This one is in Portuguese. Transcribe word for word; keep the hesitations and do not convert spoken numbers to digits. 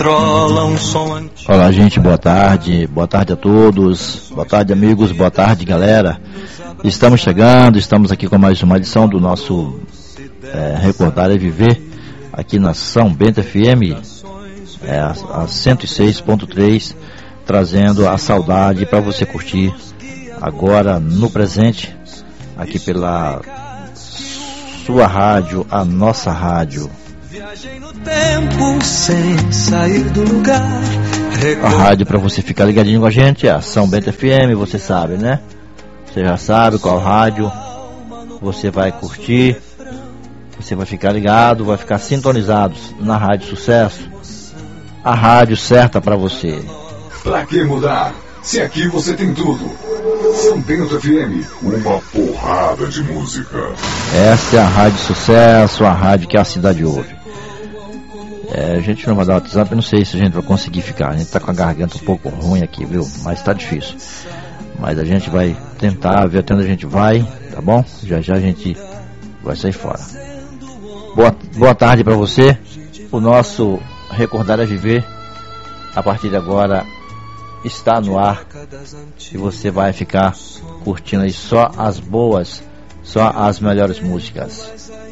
controla um som antigo. Olá, gente, boa tarde, boa tarde a todos, boa tarde, amigos, boa tarde, galera. Estamos chegando, estamos aqui com mais uma edição do nosso é, Recordar é Viver, aqui na São Bento F M, é, a, a cento e seis ponto três, trazendo a saudade para você curtir agora no presente, aqui pela sua rádio, a nossa rádio. Viajei no tempo sem sair do lugar. A rádio para você ficar ligadinho com a gente é a São Bento F M, você sabe, né? Você já sabe qual rádio você vai curtir. Você vai ficar ligado, vai ficar sintonizado na Rádio Sucesso, a rádio certa para você. Pra que mudar? Se aqui você tem tudo. São Bento F M, uma porrada de música. Essa é a Rádio Sucesso, a rádio que a cidade ouve. É, a gente não vai dar o WhatsApp, eu não sei se a gente vai conseguir ficar. A gente tá com a garganta um pouco ruim aqui, viu? Mas tá difícil. Mas a gente vai tentar ver até onde a gente vai, tá bom? Já já a gente vai sair fora. Boa, boa tarde pra você. O nosso Recordar é Viver, a partir de agora, está no ar. E você vai ficar curtindo aí só as boas, só as melhores músicas.